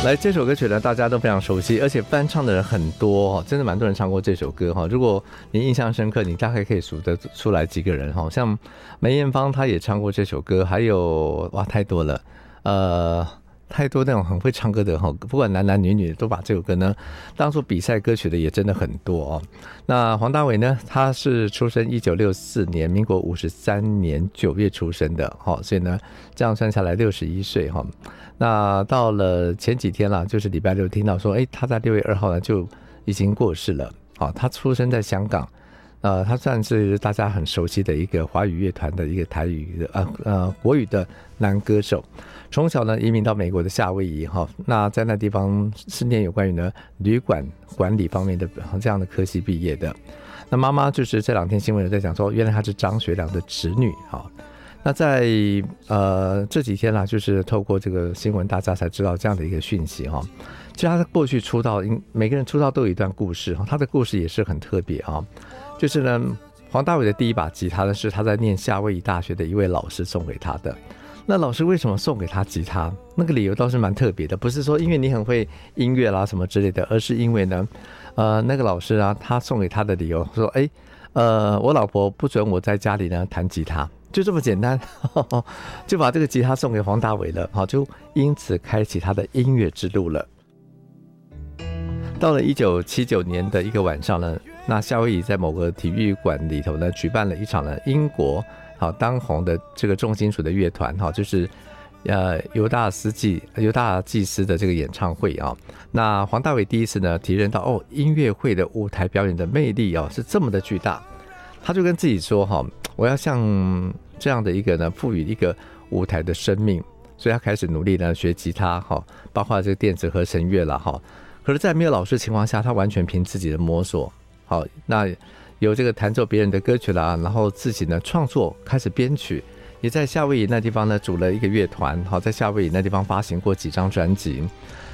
来，这首歌曲呢，大家都非常熟悉，而且翻唱的人很多哦，真的蛮多人唱过这首歌哈。如果你印象深刻，你大概可以数得出来几个人哈，像梅艳芳她也唱过这首歌，还有哇太多了，太多那种很会唱歌的哈，不管男男女女都把这首歌呢当作比赛歌曲的也真的很多哦。那黄大炜呢，他是出生1964年，民国53年9月出生的哈，所以呢这样算下来61岁哈。那到了前几天啦，就是礼拜六听到说，他在6月2号呢就已经过世了。好，他出生在香港，他算是大家很熟悉的一个华语乐团的一个台语的国语的男歌手。从小呢移民到美国的夏威夷哈，那在那地方是念有关于呢旅馆管理方面的这样的科系毕业的。那妈妈就是这2天新闻有在讲说，原来她是张学良的侄女哈。那在这几天啦，就是透过这个新闻，大家才知道这样的一个讯息哈。其实他过去出道，每个人出道都有一段故事哈，他的故事也是很特别哈。就是呢，黄大炜的第一把吉他呢，是他在念夏威夷大学的一位老师送给他的。那老师为什么送给他吉他？那个理由倒是蛮特别的，不是说因为你很会音乐啦什么之类的，而是因为呢，那个老师啊，他送给他的理由说，我老婆不准我在家里呢弹吉他。就这么简单，就把这个吉他送给黄大炜了，好，就因此开启他的音乐之路了。到了1979年的一个晚上呢，那夏威夷在某个体育馆里头呢，举办了一场呢英国好当红的这个重金属的乐团，好，就是犹大祭司的这个演唱会啊。那黄大炜第一次呢体认到音乐会的舞台表演的魅力是这么的巨大。他就跟自己说我要像这样的一个呢赋予一个舞台的生命，所以他开始努力呢学吉他包括这个电子合成乐啦可是在没有老师的情况下，他完全凭自己的摸索那有这个弹奏别人的歌曲啦，然后自己呢创作，开始编曲，也在夏威夷那地方呢组了一个乐团在夏威夷那地方发行过几张专辑。